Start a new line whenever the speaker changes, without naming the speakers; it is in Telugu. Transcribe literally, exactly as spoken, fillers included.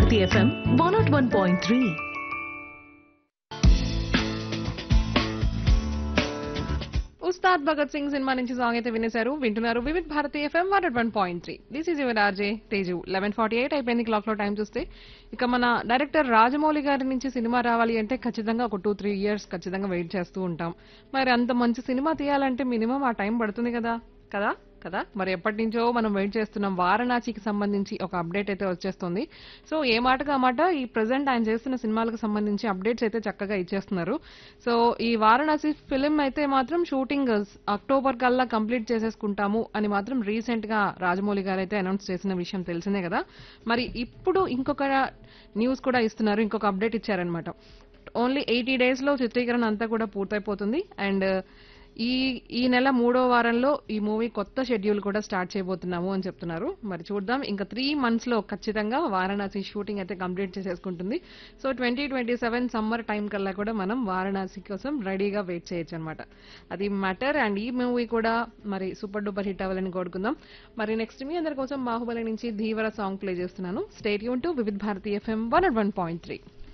Bharati F M one oh one point three.
Ustaad Bhagat Singh cinema నుంచి సాంగ్ అయితే వినేశారు. వింటున్నారు Vividh Bharati FM one one point three. This is your RJ Teju. Eleven forty eight అయిపోయింది క్లాక్ లో టైం చూస్తే. ఇక మన డైరెక్టర్ రాజమౌళి గారి నుంచి సినిమా రావాలి అంటే ఖచ్చితంగా ఒక టూ త్రీ ఇయర్స్ ఖచ్చితంగా వెయిట్ చేస్తూ ఉంటాం. మరి అంత మంచి సినిమా తీయాలంటే మినిమం ఆ టైం పడుతుంది కదా కదా కదా మరి ఎప్పటి నుంచో మనం వెయిట్ చేస్తున్నాం. వారణాసికి సంబంధించి ఒక అప్డేట్ అయితే వచ్చేస్తుంది. సో ఏ మాటగా మాట ఈ ప్రెసెంట్ ఆయన చేస్తున్న సినిమాలకు సంబంధించి అప్డేట్స్ అయితే చక్కగా ఇచ్చేస్తున్నారు. సో ఈ వారణాసి ఫిలిం అయితే మాత్రం షూటింగ్ అక్టోబర్ కల్లా కంప్లీట్ చేసేసుకుంటాము అని మాత్రం రీసెంట్ గా రాజమౌళి గారు అయితే అనౌన్స్ చేసిన విషయం తెలిసిందే కదా. మరి ఇప్పుడు ఇంకొక న్యూస్ కూడా ఇస్తున్నారు, ఇంకొక అప్డేట్ ఇచ్చారనమాట. ఓన్లీ ఎయిటీ డేస్ లో చిత్రీకరణ అంతా కూడా పూర్తయిపోతుంది. అండ్ ఈ ఈ నెల మూడో వారంలో ఈ మూవీ కొత్త షెడ్యూల్ కూడా స్టార్ట్ చేయబోతున్నాము అని చెప్తున్నారు. మరి చూద్దాం, ఇంకా త్రీ మంత్స్ లో ఖచ్చితంగా వారణాసి షూటింగ్ అయితే complete చేసేసుకుంటుంది. So twenty twenty seven summer time కల్లా కూడా మనం వారణాసి కోసం రెడీగా వెయిట్ చేయొచ్చు అనమాట. అది మ్యాటర్. అండ్ ఈ మూవీ కూడా మరి సూపర్ డూపర్ హిట్ అవ్వాలని కోరుకుందాం. మరి నెక్స్ట్ మీ అందరి కోసం బాహుబలి నుంచి ధీవర సాంగ్ ప్లే చేస్తున్నాను. Stay tune to Vividh Bharati FM one one point three.